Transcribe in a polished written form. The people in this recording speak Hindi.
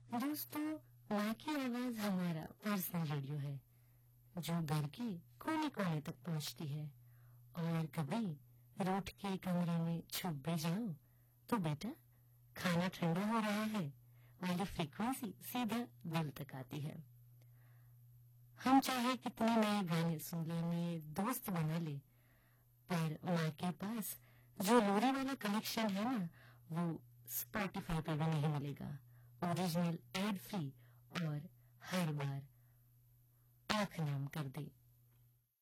दोस्तों, माँ की आवाज हमारा पर्सनल रेडियो है जो घर के कोने कोने तक पहुँचती है। और कभी रूठ के कमरे में छुप भी जाओ तो बेटा खाना ठंडा हो रहा है वाली फ्रीक्वेंसी सीधा दिल तक आती है। हम चाहे कितने नए गाने सुन ले, नए दोस्त बना ले, पर माँ के पास जो लोरी वाला कनेक्शन है ना, वो स्पॉटिफाई पे भी नहीं मिलेगा। ओरिजिनल एड फ्री और हर बार आंख नाम कर दे।